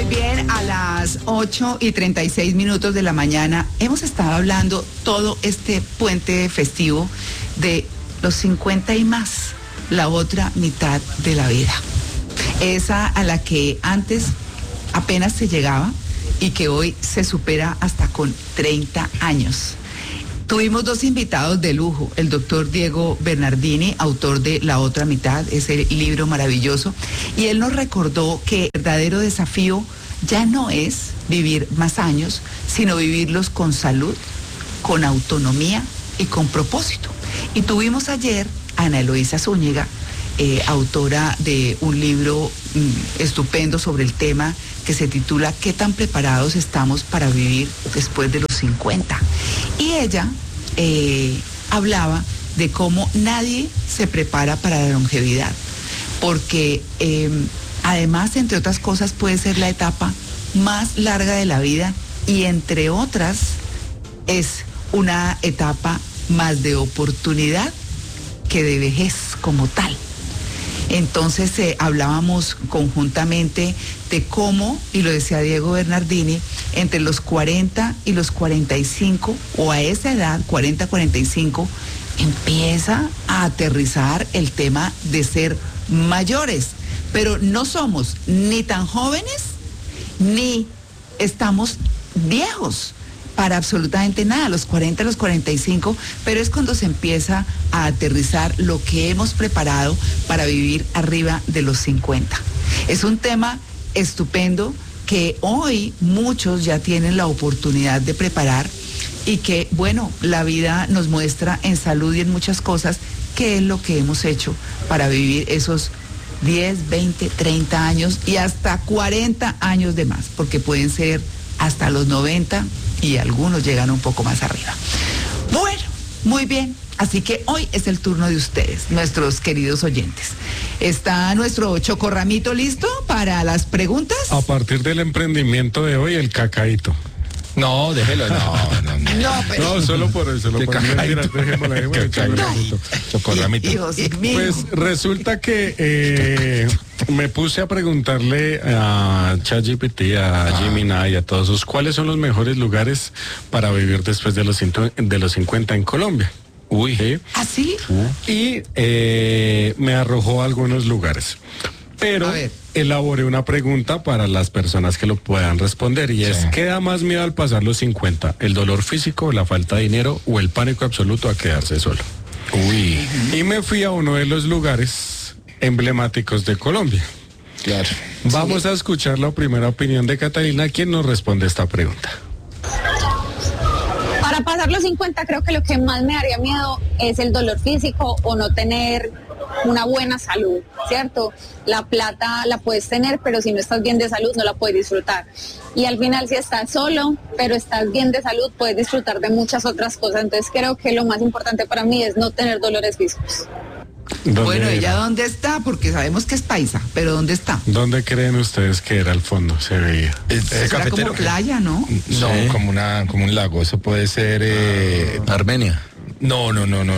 Bien, a las 8:36 de la mañana hemos estado hablando todo este puente festivo de los 50 y más, la otra mitad de la vida. Esa a la que antes apenas se llegaba y que hoy se supera hasta con 30 años. Tuvimos dos invitados de lujo, el doctor Diego Bernardini, autor de La Otra Mitad, ese libro maravilloso, y él nos recordó que el verdadero desafío ya no es vivir más años, sino vivirlos con salud, con autonomía y con propósito. Y tuvimos ayer a Ana Eloísa Zúñiga, autora de un libro estupendo sobre el tema que se titula ¿Qué tan preparados estamos para vivir después de los 50? Y ella hablaba de cómo nadie se prepara para la longevidad, porque además, entre otras cosas, puede ser la etapa más larga de la vida y, entre otras, es una etapa más de oportunidad que de vejez como tal. Entonces hablábamos conjuntamente de cómo, y lo decía Diego Bernardini, entre los 40 y los 45, o a esa edad, 40-45, empieza a aterrizar el tema de ser mayores. Pero no somos ni tan jóvenes, ni estamos viejos para absolutamente nada, los 40, los 45, pero es cuando se empieza a aterrizar lo que hemos preparado para vivir arriba de los 50. Es un tema estupendo que hoy muchos ya tienen la oportunidad de preparar y que, bueno, la vida nos muestra en salud y en muchas cosas qué es lo que hemos hecho para vivir esos 10, 20, 30 años y hasta 40 años de más, porque pueden ser hasta los 90 y algunos llegan un poco más arriba. Bueno, muy bien, así que hoy es el turno de ustedes, nuestros queridos oyentes. ¿Está nuestro chocorramito listo para las preguntas? A partir del emprendimiento de hoy, el cacaíto. No, déjelo, no, No, solo por eso, chocorramito. Pues resulta que me puse a preguntarle a ChatGPT, a Gemini y a todos esos, ¿cuáles son los mejores lugares para vivir después de los 50 en Colombia? Uy. ¿Sí? ¿Ah, sí? Y me arrojó algunos lugares. Pero elaboré una pregunta para las personas que lo puedan responder y es, ¿qué da más miedo al pasar los 50? ¿El dolor físico, la falta de dinero o el pánico absoluto a quedarse solo? Uy. Y me fui a uno de los lugares emblemáticos de Colombia. Claro. Vamos a escuchar la primera opinión de Catalina, quien nos responde esta pregunta. Para pasar los 50 creo que lo que más me daría miedo es el dolor físico o no tener una buena salud, ¿cierto? La plata la puedes tener, pero si no estás bien de salud no la puedes disfrutar. Y al final si estás solo, pero estás bien de salud, puedes disfrutar de muchas otras cosas. Entonces creo que lo más importante para mí es no tener dolores físicos. Bueno, ¿ella dónde está? Porque sabemos que es paisa, pero ¿dónde está? ¿Dónde creen ustedes que era al fondo? Se veía. Era como playa, ¿no? No, Sí. como un lago. Eso puede ser Armenia. No.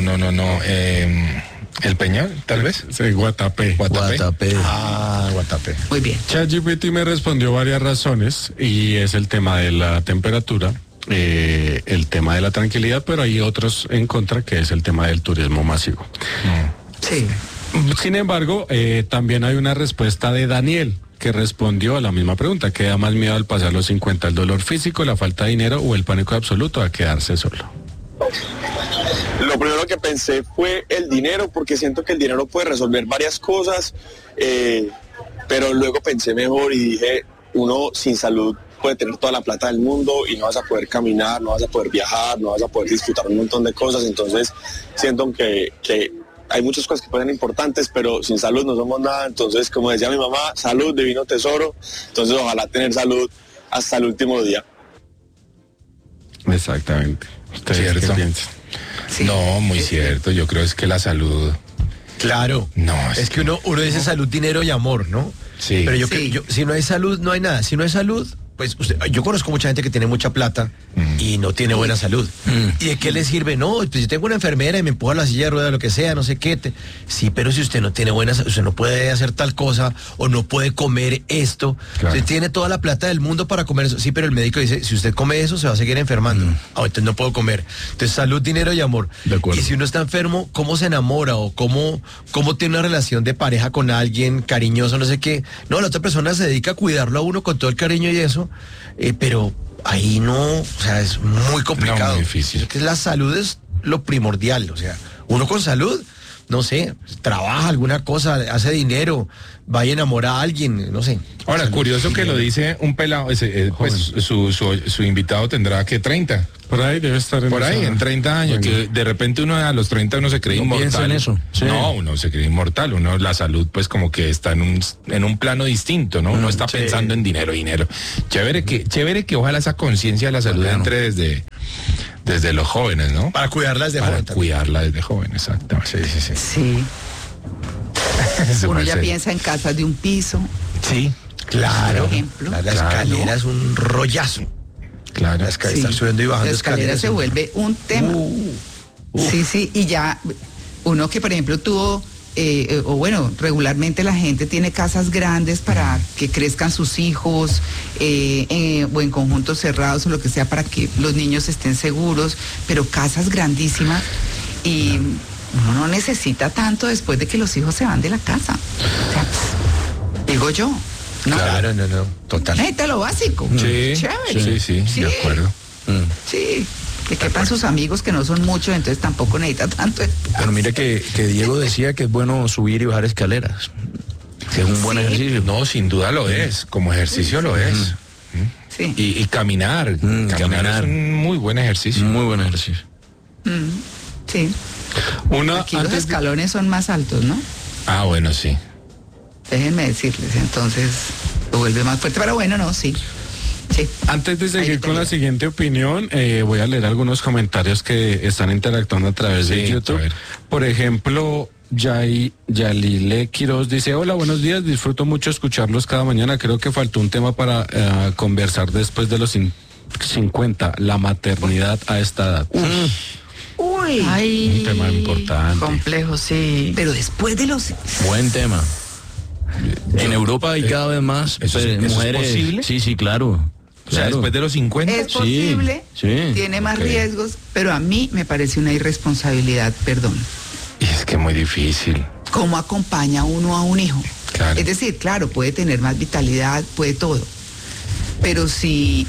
El Peñal, tal vez. Sí, Guatapé. Guatapé. Ah, Guatapé. Muy bien. ChatGPT me respondió varias razones y es el tema de la temperatura, el tema de la tranquilidad, pero hay otros en contra, que es el tema del turismo masivo. Sí. Sin embargo, también hay una respuesta de Daniel, que respondió a la misma pregunta: ¿qué da más miedo al pasar los 50? ¿El dolor físico, la falta de dinero o el pánico absoluto a quedarse solo? Lo primero que pensé fue el dinero, porque siento que el dinero puede resolver varias cosas, pero luego pensé mejor y dije, uno sin salud puede tener toda la plata del mundo y no vas a poder caminar, no vas a poder viajar, no vas a poder disfrutar un montón de cosas. Entonces siento que hay muchas cosas que pueden ser importantes, pero sin salud no somos nada. Entonces, como decía mi mamá, salud, divino tesoro. Entonces ojalá tener salud hasta el último día. Exactamente. ¿Ustedes qué Cierto. piensan? Sí. No, muy cierto. Yo creo es que la salud. Claro. No, Es que uno dice salud, dinero y amor, ¿no? Sí. Pero Sí. si no hay salud, no hay nada. Si no hay salud, pues yo conozco mucha gente que tiene mucha plata y no tiene buena salud. ¿Y de qué le sirve? No, pues yo tengo una enfermera y me empuja a la silla de ruedas, lo que sea, no sé qué. Sí, pero si usted no tiene buena salud, usted no puede hacer tal cosa o no puede comer esto. Claro. Usted tiene toda la plata del mundo para comer eso. Sí, pero el médico dice, si usted come eso, se va a seguir enfermando. Entonces no puedo comer. Entonces salud, dinero y amor. De acuerdo. Y si uno está enfermo, ¿cómo se enamora o cómo tiene una relación de pareja con alguien cariñoso, no sé qué? No, la otra persona se dedica a cuidarlo a uno con todo el cariño y eso, pero ahí no, o sea, es muy complicado. No, muy difícil. Es que la salud es lo primordial, o sea, uno con salud, no sé, trabaja alguna cosa, hace dinero, va a enamorar a alguien, no sé. Ahora, Salud, curioso que lo dice un pelado, pues su invitado tendrá que 30. Por ahí debe estar Por ahí, en 30 años, que de repente uno a los 30 uno se cree No inmortal. piensa en eso. Sí. No, uno se cree inmortal, la salud pues como que está en un plano distinto, ¿no? Uno está sí. pensando en dinero. Chévere que ojalá esa conciencia de la salud entre desde los jóvenes, ¿no? Para cuidarla desde Para joven también. cuidarla desde joven, exactamente. Sí. Sí. Eso Uno ya parece- piensa en casas de un piso. Sí, claro. Por ejemplo. La escalera es un rollazo. Claro. La escalera, estar subiendo y bajando La escalera se vuelve un tema. Sí, y ya uno que por ejemplo tuvo, o bueno, regularmente la gente tiene casas grandes para que crezcan sus hijos, o en conjuntos cerrados o lo que sea para que los niños estén seguros, pero casas grandísimas y uno no necesita tanto después de que los hijos se van de la casa. O sea, digo yo. ¿no? Claro, no, total. Necesita lo básico. Sí, Chévere. sí, de acuerdo. Sí, que quepan sus amigos que no son muchos, entonces tampoco necesita tanto espacio. Pero mire que Diego decía que es bueno subir y bajar escaleras, que es un buen Sí. ejercicio. No, sin duda lo es, como ejercicio lo es. Sí. Y caminar. Caminar es un muy buen ejercicio. Muy buen ejercicio. Sí. Aquí los escalones son más altos, ¿no? Ah, bueno, sí. Déjenme decirles, entonces lo vuelve más fuerte, pero bueno, no, sí. Sí. Antes de seguir Ahí con la tengo. siguiente opinión, voy a leer algunos comentarios que están interactuando a través de Sí, YouTube. a ver. Por ejemplo, Yalile Quiroz dice: hola, buenos días, disfruto mucho escucharlos cada mañana. Creo que faltó un tema para conversar después de los 50, la maternidad a esta edad. Uy. Un tema importante. Complejo, sí. Pero después de los... Buen tema. En Europa hay cada vez más ¿Eso es mujeres. posible? Sí, claro. O sea, Claro. después de los 50. Es posible, sí. tiene más Ok. riesgos, pero a mí me parece una irresponsabilidad, perdón. Y es que es muy difícil. ¿Cómo acompaña uno a un hijo? Claro. Es decir, claro, puede tener más vitalidad, puede todo. Pero si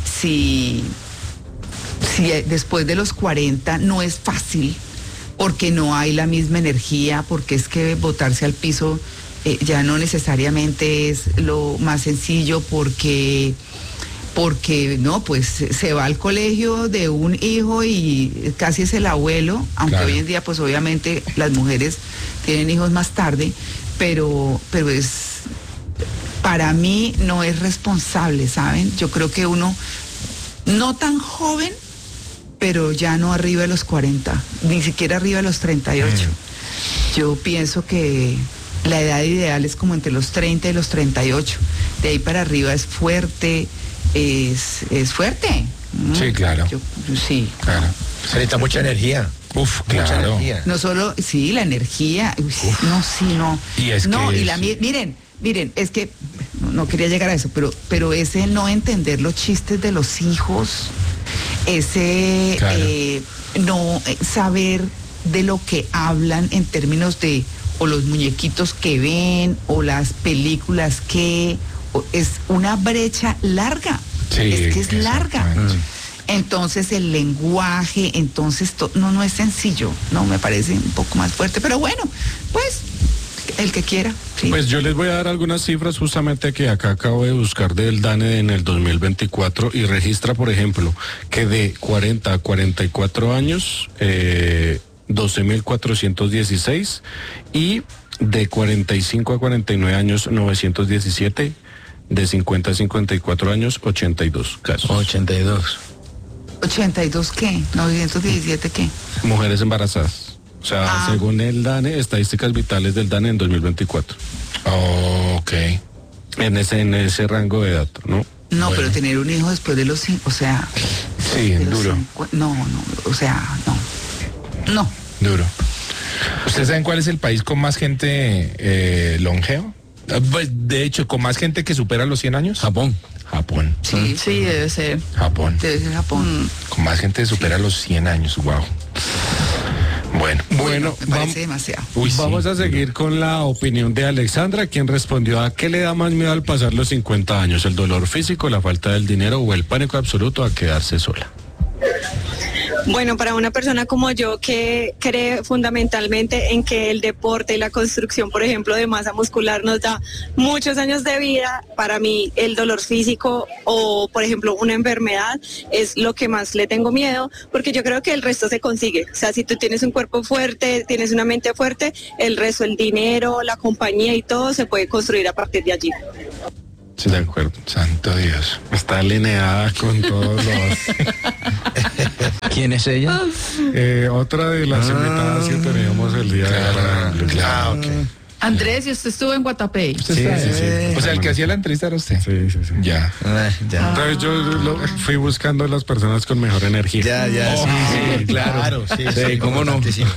después de los 40 no es fácil, porque no hay la misma energía, porque es que botarse al piso ya no necesariamente es lo más sencillo, porque no, pues se va al colegio de un hijo y casi es el abuelo, aunque Claro. hoy en día pues obviamente las mujeres tienen hijos más tarde, pero es, para mí no es responsable, ¿saben? Yo creo que uno no tan joven, pero ya no arriba de los 40, ni siquiera arriba de los 38. Yo pienso que la edad ideal es como entre los 30 y los 38. De ahí para arriba es fuerte, es fuerte. Sí, claro. Sí. Claro. Se necesita mucha energía. Uf, Mucha claro. energía. No solo, sí, la energía. Uy, no, sí, no. Y es no, que y miren, es que no quería llegar a eso, pero ese no entender los chistes de los hijos, ese Claro. no saber de lo que hablan en términos de o los muñequitos que ven o las películas que es una brecha larga. Sí, es que es larga. exactamente. Entonces el lenguaje, entonces no es sencillo, no me parece un poco más fuerte, pero bueno, pues el que quiera. Sí. Pues yo les voy a dar algunas cifras justamente que acá acabo de buscar del DANE en el 2024 y registra, por ejemplo, que de 40 a 44 años, 12.416 y de 45 a 49 años, 917, de 50 a 54 años, 82 casos. 82. 82 qué, 917 qué. Mujeres embarazadas. O sea, según el DANE, estadísticas vitales del DANE en 2024. Oh, ok. En ese rango de edad, ¿no? No, Bueno. pero tener un hijo después de los 5, o sea... Sí, de los duro. No, o sea, no. Duro. ¿Ustedes saben cuál es el país con más gente longeva? Pues, de hecho, con más gente que supera los 100 años. Japón. Japón. Sí, Sí, debe ser. Japón. debe ser Japón. Con más gente que supera los 100 años. Wow. Bueno. Bueno, Me parece demasiado. Uy, sí. vamos a seguir con la opinión de Alexandra, quien respondió a qué le da más miedo al pasar los 50 años, el dolor físico, la falta del dinero o el pánico absoluto a quedarse sola. Bueno, para una persona como yo que cree fundamentalmente en que el deporte y la construcción, por ejemplo, de masa muscular nos da muchos años de vida, para mí el dolor físico o, por ejemplo, una enfermedad es lo que más le tengo miedo, porque yo creo que el resto se consigue. O sea, si tú tienes un cuerpo fuerte, tienes una mente fuerte, el resto, el dinero, la compañía y todo se puede construir a partir de allí. Sí, de acuerdo. Santo Dios. Está alineada con todos los... ¿Quién es ella? Otra de las invitadas que teníamos el día de hoy. Claro. ok. Andrés, y usted estuvo en Guatapé. Sí, sí. O sea, el que hacía la entrevista era usted. Sí. Ya. Ya. Entonces yo fui buscando las personas con mejor energía. Ya, sí, claro. Sí, cómo no. importantísimo.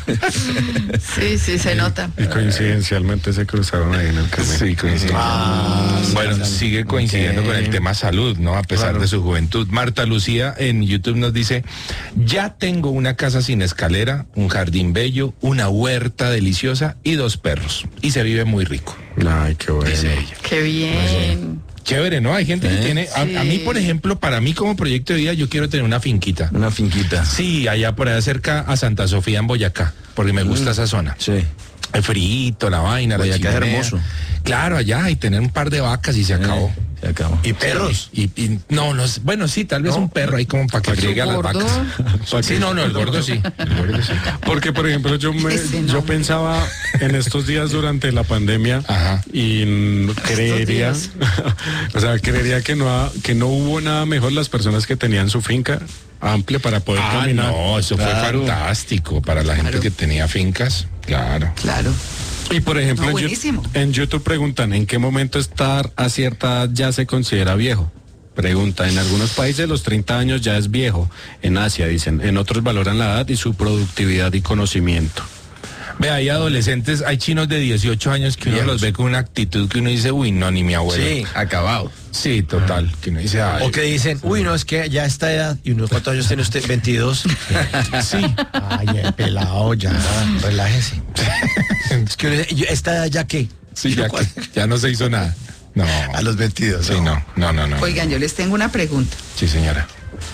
Sí, se nota. Y coincidencialmente se cruzaron ahí en el camino. Sí, coincide. Bueno, sigue coincidiendo con el tema salud, ¿no? A pesar Claro. de su juventud. Marta Lucía en YouTube nos dice, ya tengo una casa sin escalera, un jardín bello, una huerta deliciosa y 2 perros. Y se vive muy rico, Ay, qué bueno. dice ella. Qué bien. Chévere, ¿no? Hay gente que tiene... A mí, por ejemplo, para mí como proyecto de vida, yo quiero tener una finquita. Una finquita. Sí, allá por allá cerca a Santa Sofía en Boyacá, porque me gusta esa zona. Sí. El frito, la vaina, la Boyacá es chimenea. hermoso. Claro, allá y tener un par de vacas y se acabó. Se acabó. ¿Y perros? Y no, bueno, sí, tal vez un perro ahí como para que friegue a las gordo? vacas. Sí, no, el gordo sí. El gordo sí. Porque, por ejemplo, yo pensaba en estos días durante la pandemia Ajá. y creería, días. o sea, creería que no hubo nada mejor las personas que tenían su finca amplia para poder caminar. No, eso fue fantástico para la gente Claro. que tenía fincas. Claro. Claro. Y por ejemplo, No, en buenísimo. en YouTube preguntan, ¿en qué momento estar a cierta edad ya se considera viejo? Pregunta, en algunos países los 30 años ya es viejo, en Asia dicen, en otros valoran la edad y su productividad y conocimiento. Ve, hay adolescentes, hay chinos de 18 años que uno Viejos. los ve con una actitud que uno dice, uy, no, ni mi abuelo. Sí. Acabado. Sí, total. Que uno dice, ay, O que dicen, uy, no, es que ya a esta edad, y unos cuántos años tiene usted, 22. sí. Ay, el pelado, ya, relájese. Es que uno dice, "¿Y esta edad ya qué? Sí, ya no se hizo nada. No. A los 22. Sí, no. Oigan, yo les tengo una pregunta. Sí, señora.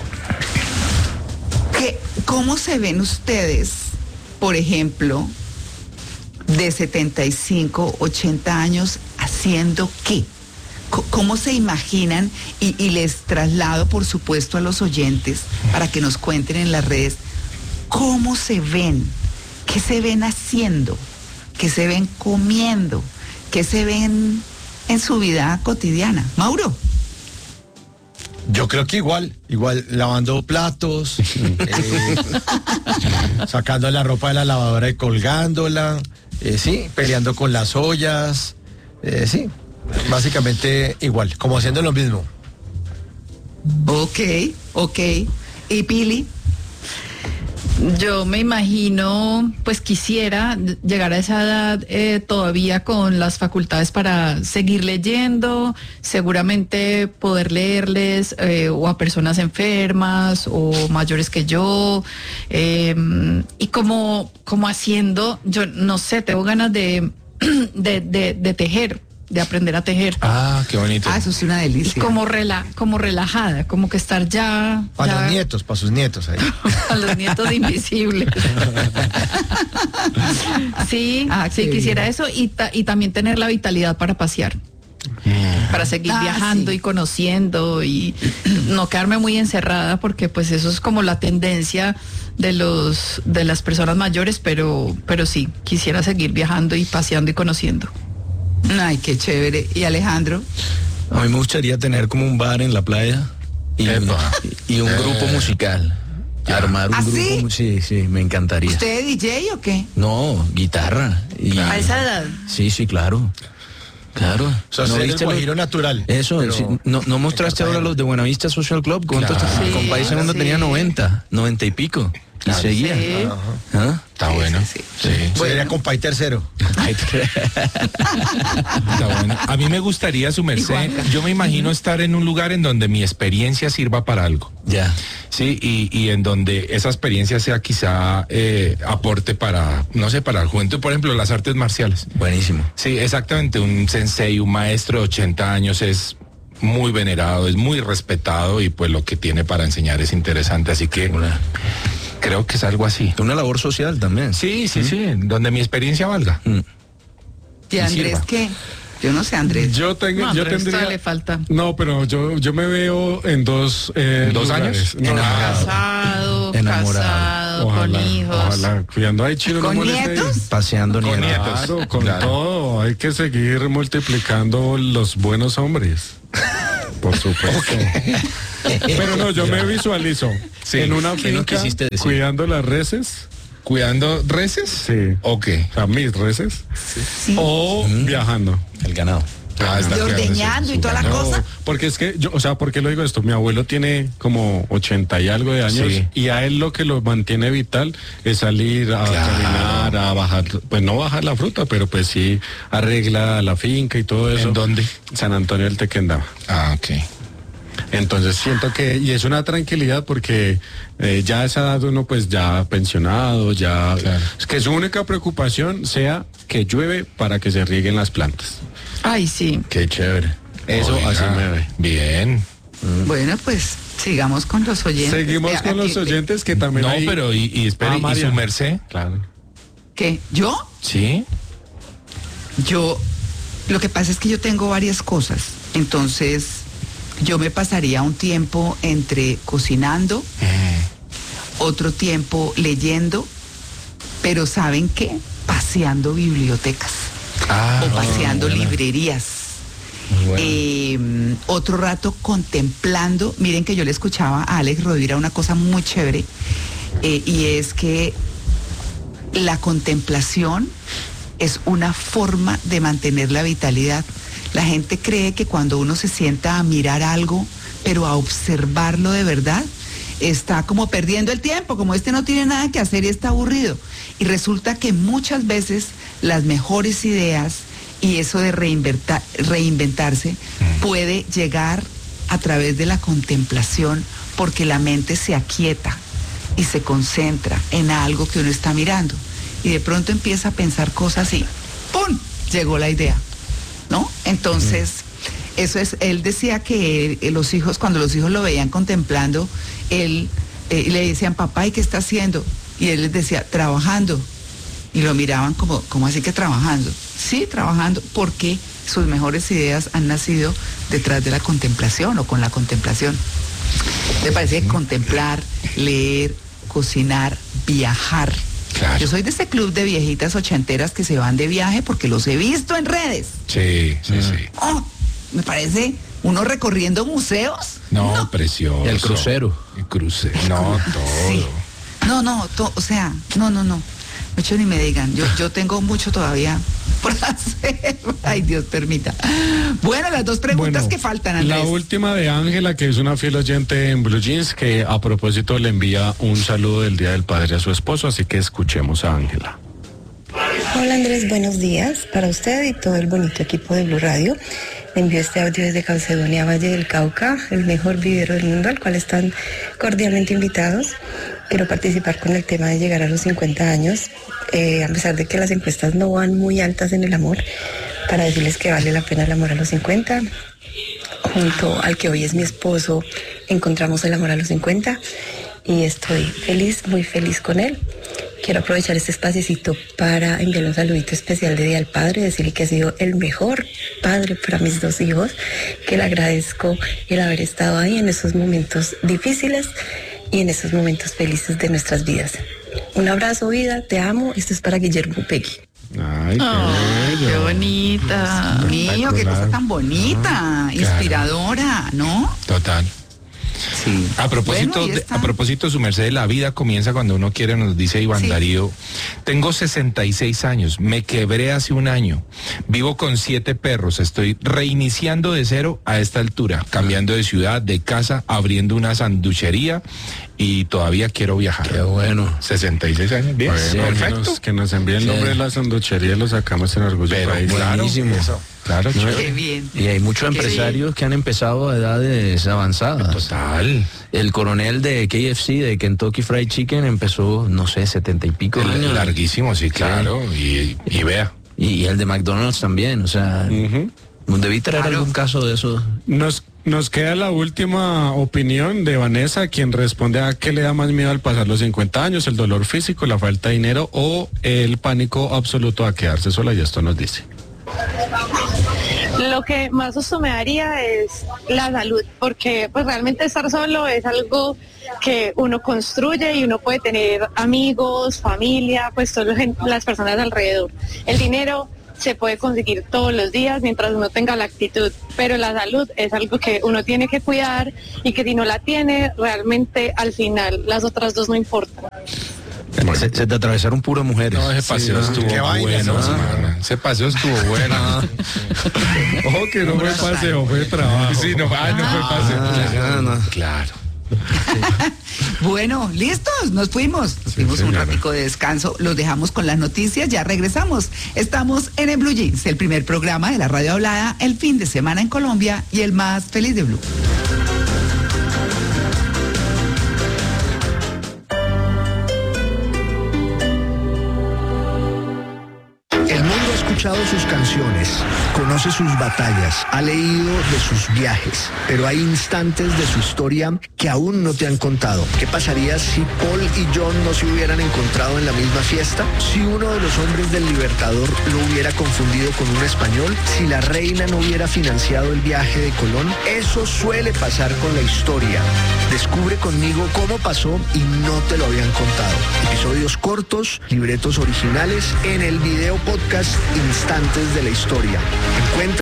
¿Cómo se ven ustedes, por ejemplo, de 75, 80 años haciendo qué? ¿Cómo se imaginan? Y les traslado, por supuesto, a los oyentes para que nos cuenten en las redes cómo se ven, qué se ven haciendo, qué se ven comiendo, qué se ven en su vida cotidiana. Mauro. Yo creo que igual lavando platos, sacando la ropa de la lavadora y colgándola, sí, peleando con las ollas, sí, básicamente igual, como haciendo lo mismo. Ok. ¿Y Pili? Yo me imagino, pues quisiera llegar a esa edad todavía con las facultades para seguir leyendo, seguramente poder leerles o a personas enfermas o mayores que yo, y como haciendo, yo no sé, tengo ganas de tejer, de aprender a tejer. Ah, qué bonito. Eso es una Y delicia. como relajada, como que estar ya... Para los nietos, para sus nietos ahí. A los nietos invisibles. Sí, qué quisiera bien. eso y también tener la vitalidad para pasear. Para seguir viajando sí. y conociendo y no quedarme muy encerrada porque pues eso es como la tendencia de las personas mayores, pero sí, quisiera seguir viajando y paseando y conociendo. Ay, qué chévere. ¿Y Alejandro? A mí me gustaría tener como un bar en la playa y un grupo musical. Armar un ¿Ah, grupo. sí? Sí, me encantaría. ¿Usted es DJ o qué? No, guitarra. A esa edad. Sí, claro. Claro. O sea, ¿No ser viste el guajiro natural. Eso, pero sí, no mostraste ahora los de Buenavista Social Club. ¿Cuántos? Claro. Con País Segundo tenía 90 y pico. Y seguía. Sí. ¿Ah? Está bueno. Sí. Sí. sería con Pai tercero. Está bueno. A mí me gustaría, su merced, yo me imagino estar en un lugar en donde mi experiencia sirva para algo. Ya. Sí, y en donde esa experiencia sea quizá aporte para, no sé, para el juventud, por ejemplo, las artes marciales. Buenísimo. Sí, exactamente, un sensei, un maestro de 80 años es muy venerado, es muy respetado y pues lo que tiene para enseñar es interesante, así que creo que es algo así. Una labor social también. Sí, donde mi experiencia valga. ¿Y Andrés sirva. qué? Yo no sé, Andrés. Yo tengo, No, yo pero tendría. esto le falta. No, pero yo me veo en dos. ¿2 años? No, Casado, Enamorado. con hijos. Ojalá, cuidando ahí chino. ¿Con no moleste. nietos? Paseando Con nietos. nietos. Claro, con Claro. todo. Hay que seguir multiplicando los buenos hombres. Por supuesto. Pero no, yo me visualizo Sí. en una ¿Qué no finca quisiste decir? cuidando las reses. ¿Cuidando reses? Sí. ¿O qué? O sea, mis reses. Sí. O viajando. El ganado. Está Y cuidando ordeñando su y toda la ganado. cosa. Porque es que yo, o sea, ¿por qué lo digo esto? Mi abuelo tiene como 80 y algo de años Sí. y a él lo que lo mantiene vital es salir a caminar, a bajar, pues no bajar la fruta, pero pues sí arregla la finca y todo eso. ¿En dónde? San Antonio del Tequendama. Ah, ok. Entonces siento que, y es una tranquilidad porque ya a esa edad uno pues ya pensionado, ya, Claro. es que su única preocupación sea que llueve para que se rieguen las plantas. Ay, sí. Qué chévere. Eso Oiga, así me ve. Bien. Bueno, pues sigamos con los oyentes. Seguimos con los oyentes que también No, hay- pero y espere, ¿y María. su merced? Claro. ¿Qué? ¿Yo? Sí. Lo que pasa es que yo tengo varias cosas. Entonces, yo me pasaría un tiempo entre cocinando, otro tiempo leyendo, pero ¿saben qué? Paseando bibliotecas Ah, o paseando librerías. Bueno. Otro rato contemplando. Miren que yo le escuchaba a Alex Rovira una cosa muy chévere, y es que la contemplación es una forma de mantener la vitalidad. La gente cree que cuando uno se sienta a mirar algo, pero a observarlo de verdad, está como perdiendo el tiempo, como este no tiene nada que hacer y está aburrido. Y resulta que muchas veces las mejores ideas y eso de reinventarse puede llegar a través de la contemplación, porque la mente se aquieta y se concentra en algo que uno está mirando. Y de pronto empieza a pensar cosas y ¡pum! Llegó la idea, ¿no? Entonces, eso es, él decía que los hijos, cuando los hijos lo veían contemplando, él le decían, papá, ¿y qué está haciendo? Y él les decía, trabajando. Y lo miraban como, ¿cómo así que trabajando? Sí, trabajando, porque sus mejores ideas han nacido detrás de la contemplación o con la contemplación. Me parece que contemplar, leer, cocinar, viajar. Claro. Yo soy de ese club de viejitas ochenteras que se van de viaje porque los he visto en redes. Sí. Oh, me parece uno recorriendo museos. No, precioso. Y el crucero. El crucero. No, todo. Sí. O sea, no. Mucho ni me digan. Yo tengo mucho todavía por hacer. Ay, Dios permita. Bueno, las dos preguntas que faltan, Andrés. La última de Ángela, que es una fiel oyente en Blue Jeans, que a propósito le envía un saludo del Día del Padre a su esposo, así que escuchemos a Ángela. Hola Andrés, buenos días para usted y todo el bonito equipo de Blue Radio. Le envío este audio desde Calcedonia, Valle del Cauca, el mejor vivero del mundo, al cual están cordialmente invitados. Quiero participar con el tema de llegar a los 50 años, a pesar de que las encuestas no van muy altas en el amor, para decirles que vale la pena el amor a los 50. Junto al que hoy es mi esposo, encontramos el amor a los 50 y estoy feliz, muy feliz con él. Quiero aprovechar este espacito para enviarle un saludito especial de Día al Padre, decirle que ha sido el mejor padre para mis dos hijos, que le agradezco el haber estado ahí en esos momentos difíciles y en esos momentos felices de nuestras vidas. Un abrazo, vida, te amo. Esto es para Guillermo Pegui. Ay, qué Ay, bello. qué bonita. Mío, qué cosa tan bonita, inspiradora, ¿no? Total. Sí. A propósito, su merced, la vida comienza cuando uno quiere, nos dice Iván Darío. Tengo 66 años, me quebré hace un año, vivo con 7 perros, estoy reiniciando de cero a esta altura, cambiando de ciudad, de casa, abriendo una sanduchería y todavía quiero viajar. Qué bueno. 66 años, bien. Bueno, perfecto. Que nos envíe el nombre de la sanduchería y lo sacamos en Orgullo País. Buenísimo. Claro, qué bien. Y hay muchos empresarios que han empezado a edades avanzadas. Total. El coronel de KFC, de Kentucky Fried Chicken, empezó, no sé, 70 y pico años. Larguísimo, sí, claro. Y vea. Y el de McDonald's también, o sea, debí traer algún caso de eso. Nos queda la última opinión de Vanessa, quien responde a qué le da más miedo al pasar los 50 años, el dolor físico, la falta de dinero o el pánico absoluto a quedarse sola, y esto nos dice. Lo que más susto me daría es la salud, porque pues realmente estar solo es algo que uno construye y uno puede tener amigos, familia, pues todas las personas alrededor. El dinero se puede conseguir todos los días mientras uno tenga la actitud, pero la salud es algo que uno tiene que cuidar y que si no la tiene, realmente al final las otras dos no importan. Se te atravesaron puras mujeres. No, ese paseo estuvo bueno. Ese paseo estuvo bueno. Ojo que no fue paseo, fue trabajo. Sí, no fue paseo. Claro. Bueno, listos, nos fuimos. Nos fuimos un ratico de descanso, los dejamos con las noticias, ya regresamos. Estamos en el Blue Jeans, el primer programa de la radio hablada, el fin de semana en Colombia y el más feliz de Blue. Ha escuchado sus canciones, conoce sus batallas, ha leído de sus viajes, pero hay instantes de su historia que aún no te han contado. ¿Qué pasaría si Paul y John no se hubieran encontrado en la misma fiesta? Si uno de los hombres del Libertador lo hubiera confundido con un español, si la reina no hubiera financiado el viaje de Colón. Eso suele pasar con la historia. Descubre conmigo cómo pasó y no te lo habían contado. Episodios cortos, libretos originales en el video podcast Instantes de la Historia. Encuentra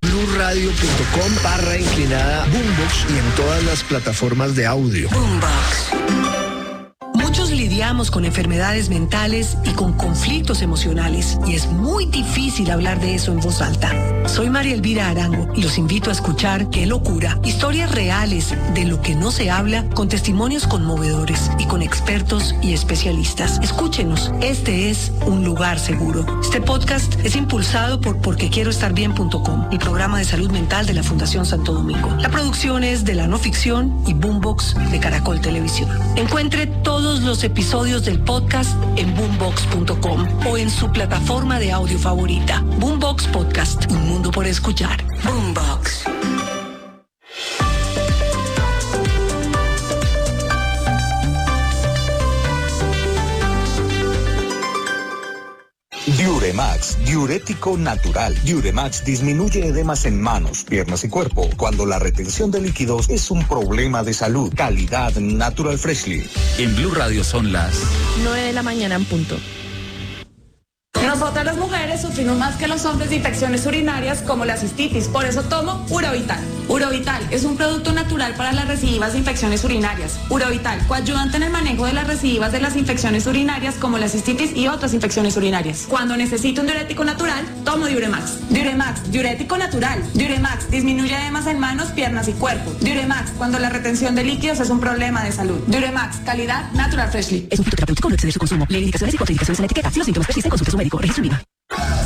blueradio.com/boombox y en todas las plataformas de audio. Boombox. Muchos lidiamos con enfermedades mentales y con conflictos emocionales y es muy difícil hablar de eso en voz alta. Soy María Elvira Arango y los invito a escuchar Qué Locura, historias reales de lo que no se habla, con testimonios conmovedores y con expertos y especialistas. Escúchenos, este es un lugar seguro. Este podcast es impulsado por porquequieroestarbien.com, el programa de salud mental de la Fundación Santo Domingo. La producción es de La No Ficción y Boombox de Caracol Televisión. Encuentre todos los episodios del podcast en boombox.com o en su plataforma de audio favorita. Boombox Podcast, un mundo por escuchar. Boombox. Diuremax, diurético natural. Diuremax disminuye edemas en manos, piernas y cuerpo cuando la retención de líquidos es un problema de salud. Calidad Natural Freshly. En Blue Radio son las 9 de la mañana en punto. Nosotras las mujeres sufrimos más que los hombres de infecciones urinarias como la cistitis, por eso tomo Urovital. Urovital es un producto natural para las recidivas de infecciones urinarias. Urovital, coayudante en el manejo de las recidivas de las infecciones urinarias como la cistitis y otras infecciones urinarias. Cuando necesito un diurético natural, tomo Diuremax. Diuremax, diurético natural. Diuremax, disminuye edemas en manos, piernas y cuerpo. Diuremax, cuando la retención de líquidos es un problema de salud. Diuremax, calidad Natural Freshly. Es un fitoterapéutico, no exceder su consumo. Lee indicaciones y contraindicaciones en la etiqueta. Si los síntomas persisten, consulte a su médico. Registro INVIMA.